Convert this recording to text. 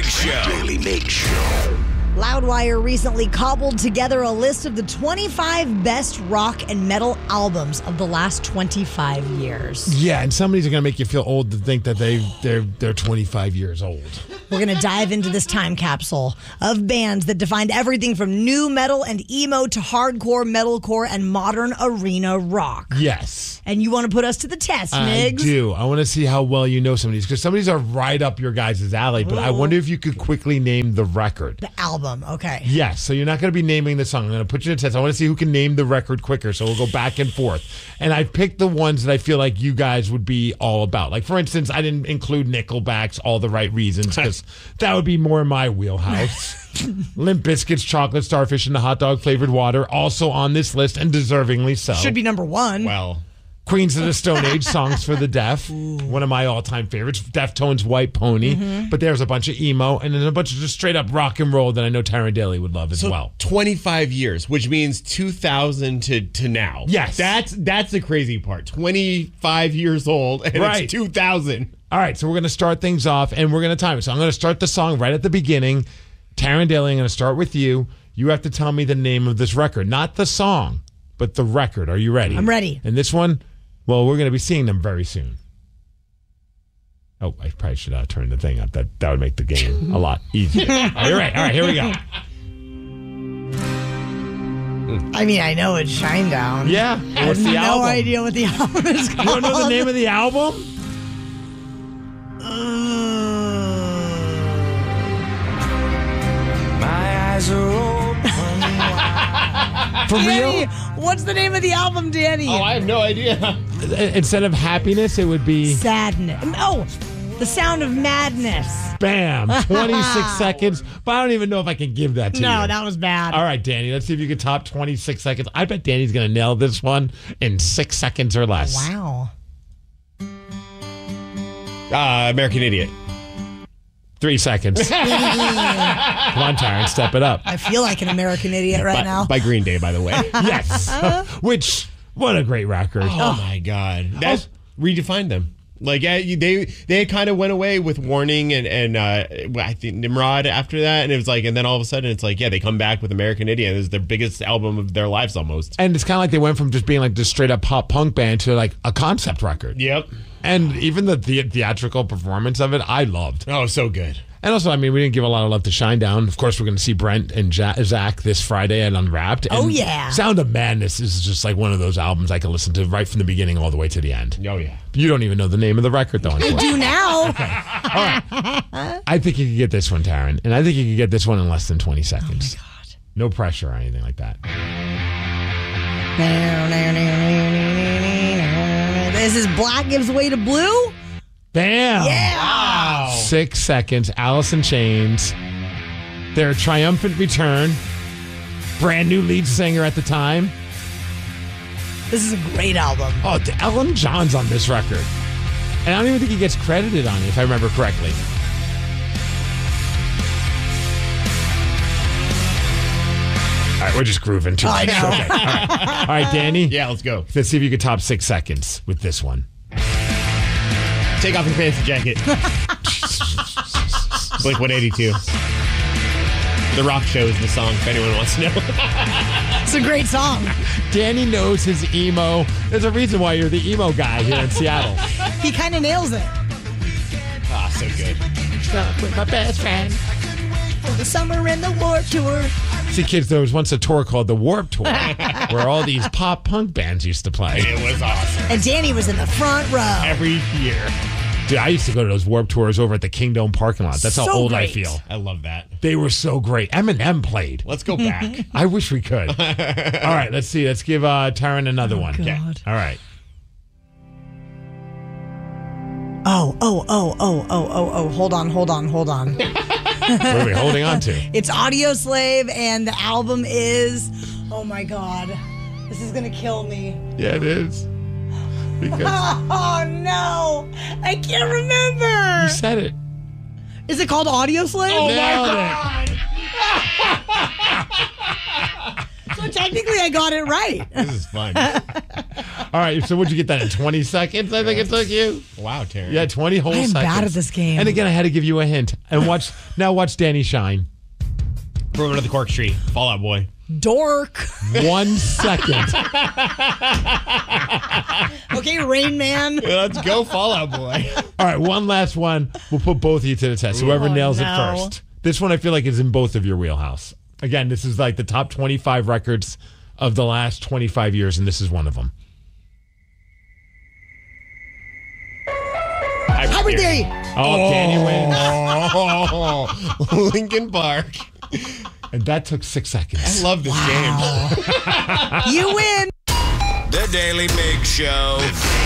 Mig Show. Daily Mig Show. Loudwire recently cobbled together a list of the 25 best rock and metal albums of the last 25 years. Yeah, and somebody's going to make you feel old to think that they're 25 years old. We're going to dive into this time capsule of bands that defined everything from new metal and emo to hardcore, metalcore, and modern arena rock. Yes. And you want to put us to the test, Migs? I do. I want to see how well you know some of these, because some of these are right up your guys' alley, but I wonder if you could quickly name the record. The album, okay. Yes, so you're not going to be naming the song. I'm going to put you to the test. I want to see who can name the record quicker, so we'll go back and forth. And I picked the ones that I feel like you guys would be all about. Like, for instance, I didn't include Nickelback's All the Right Reasons, because that would be more in my wheelhouse. Limp Bizkit's Chocolate Starfish and the Hot Dog Flavored Water, also on this list, and deservingly so. Should be number one. Well, Queens of the Stone Age, Songs for the Deaf, one of my all-time favorites. Deftones' White Pony. But there's a bunch of emo, and then a bunch of just straight-up rock and roll that I know Taryn Daly would love as well. 25 years, which means 2000 to now. Yes. That's the crazy part. 25 years old, and Right. it's 2000. All right, so we're going to start things off, and we're going to time it. So I'm going to start the song right at the beginning. Taryn Daly, I'm going to start with you. You have to tell me the name of this record. Not the song, but the record. Are you ready? I'm ready. And this one, well, we're going to be seeing them very soon. Oh, I probably should turn the thing up. That would make the game a lot easier. All right, all right, here we go. I mean, I know it's Shinedown. Yeah. I What's have the no album? idea what the album is called. You don't know the name of the album? My eyes are open wide. For Danny, real? what's the name of the album, Danny? Oh, I have no idea. Instead of Happiness, it would be Sadness. Oh, The Sound of Madness. BAM. 26 seconds. But I don't even know if I can give that to you. No, that was bad. All right, Danny, let's see if you can top 26 seconds. I bet Danny's going to nail this one in 6 seconds or less. Wow. American Idiot. 3 seconds. Come on, Taryn, step it up. I feel like an American idiot right now. By Green Day, by the way. Yes. Which, what a great record. Oh my God, that redefined them. Like they kind of went away with Warning and I think Nimrod after that, and it was like, and then all of a sudden it's like, yeah, they come back with American Idiot. It was their biggest album of their lives almost. And it's kind of like they went from just being like this straight up pop punk band to like a concept record. Yep. And even the theatrical performance of it, I loved. Oh, so good. And also, I mean, we didn't give a lot of love to Shinedown. Of course, we're going to see Brent and Zach this Friday at Unwrapped. And Oh, yeah. Sound of Madness is just like one of those albums I can listen to right from the beginning all the way to the end. Oh yeah. You don't even know the name of the record, though. I unfortunately. do now. I think you could get this one, Taryn. And I think you could get this one in less than 20 seconds. Oh, my God. No pressure or anything like that. This is Black Gives Way to Blue? Bam! Yeah. Wow. 6 seconds. Alice in Chains. Their triumphant return. Brand new lead singer at the time. This is a great album. Oh, Elton John's on this record. And I don't even think he gets credited on it, if I remember correctly. All right, we're just grooving too much. I know. Okay. All right, Danny. Yeah, let's go. Let's see if you could top 6 seconds with this one. Take off your fancy jacket. Blink 182. The Rock Show is the song, if anyone wants to know. It's a great song. Danny knows his emo. There's a reason why you're the emo guy here in Seattle. He kind of nails it. Ah, so good. With my best friend. For the summer and the Warped Tour. See, kids, there was once a tour called the Warp Tour, where all these pop punk bands used to play. It was awesome. And Danny was in the front row. Every year. Dude, I used to go to those Warp Tours over at the Kingdom parking lot. That's how So old I great. feel. I love that. They were so great. Eminem played. Let's go back. I wish we could. All right, let's see. Let's give Taryn another one. God. Okay. All right. Oh. Hold on. What are we holding on to? It's Audio Slave, and the album is, oh my God, this is going to kill me. Yeah, it is. Because Oh no, I can't remember. you said it. Is it called Audio Slave? Oh, my So technically I got it right. This is fun. All All right, so would you get that in 20 seconds? I think it took you. Wow, Terry. Yeah, 20 whole I'm seconds. bad at this game. And again, I had to give you a hint. And watch Danny shine. Brewing of the Cork Tree. Fall Out Boy. Dork. 1 second. Okay, Rain Man. Let's go, Fall Out Boy. All right, one last one. We'll put both of you to the test. Whoever nails it no. first. This one I feel like is in both of your wheelhouse. Again, this is like the top 25 records of the last 25 years, and this is one of them. Hybrid Theory. Oh, Danny wins. Oh, Linkin Park. And that took 6 seconds. I love this game. You win. The Daily Big Show.